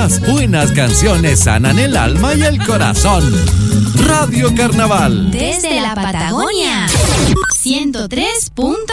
Las buenas canciones sanan el alma y el corazón. Radio Carnaval. Desde la Patagonia. 103.9.